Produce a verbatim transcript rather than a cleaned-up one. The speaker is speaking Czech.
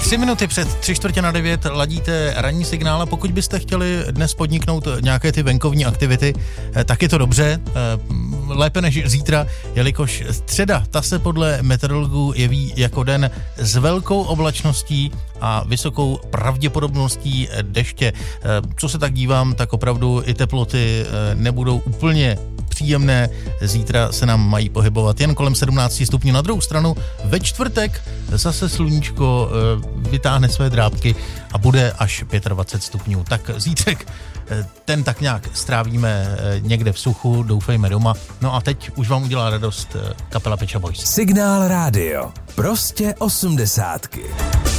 Tři minuty před tři čtvrtě na devět ladíte ranní signál a pokud byste chtěli dnes podniknout nějaké ty venkovní aktivity, tak je to dobře, lépe než zítra, jelikož středa, ta se podle meteorologů jeví jako den s velkou oblačností a vysokou pravděpodobností deště. Co se tak dívám, tak opravdu i teploty nebudou úplně příjemné. Zítra se nám mají pohybovat jen kolem sedmnáct stupňů. Na druhou stranu ve čtvrtek zase sluníčko vytáhne své drápky a bude až dvacet pět stupňů. Tak zítřek ten tak nějak strávíme někde v suchu, doufejme doma. No a teď už vám udělá radost kapela Pet Shop Boys. Signál rádio. Prostě osmdesátky.